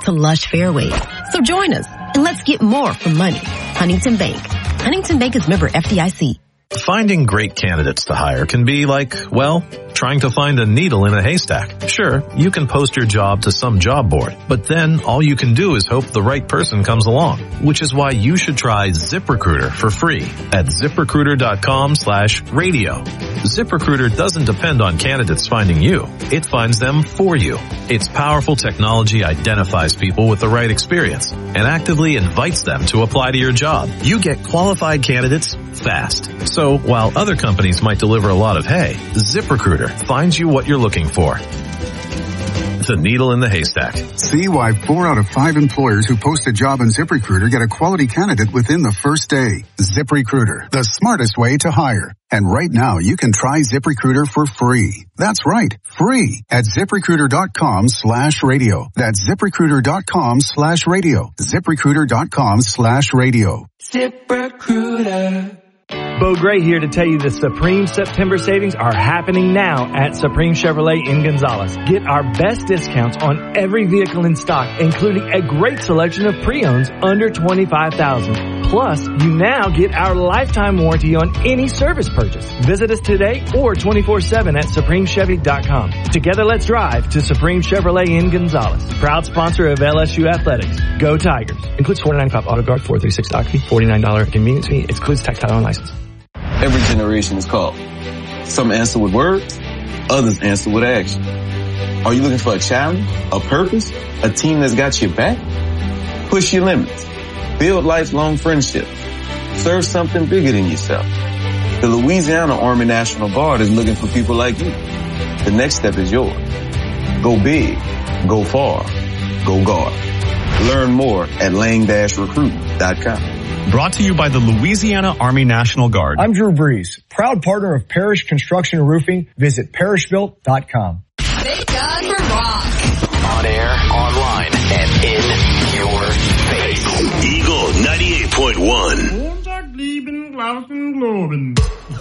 to lush fairways. So join us and let's get more for money. Huntington Bank. Huntington Bank is member FDIC. Finding great candidates to hire can be like, well, trying to find a needle in a haystack. Sure, you can post your job to some job board, but then all you can do is hope the right person comes along, which is why you should try ZipRecruiter for free at ZipRecruiter.com/radio. ZipRecruiter doesn't depend on candidates finding you. It finds them for you. Its powerful technology identifies people with the right experience and actively invites them to apply to your job. You get qualified candidates fast. So while other companies might deliver a lot of hay, ZipRecruiter finds you what you're looking for. The needle in the haystack. See why 4 out of 5 employers who post a job on ZipRecruiter get a quality candidate within the first day. ZipRecruiter, the smartest way to hire. And right now you can try ZipRecruiter for free. That's right, free at ZipRecruiter.com/radio. That's ZipRecruiter.com/radio. ZipRecruiter.com/radio. ZipRecruiter. Bo Gray here to tell you the Supreme September savings are happening now at Supreme Chevrolet in Gonzales. Get our best discounts on every vehicle in stock, including a great selection of pre-owns under $25,000. Plus, you now get our lifetime warranty on any service purchase. Visit us today or 24/7 at SupremeChevy.com. Together, let's drive to Supreme Chevrolet in Gonzales. Proud sponsor of LSU Athletics. Go Tigers. Includes $4.95 auto guard, $4.36 dock fee, $49 convenience fee. Excludes tax, title, and license. Every generation is called. Some answer with words, others answer with action. Are you looking for a challenge, a purpose, a team that's got your back? Push your limits. Build lifelong friendships. Serve something bigger than yourself. The Louisiana Army National Guard is looking for people like you. The next step is yours. Go big, go far, go guard. Learn more at lang-recruit.com. Brought to you by the Louisiana Army National Guard. I'm Drew Brees, proud partner of Parish Construction and Roofing. Visit parishbuilt.com. Thank God for rock. On air, online, and in your face. Eagle 98.1.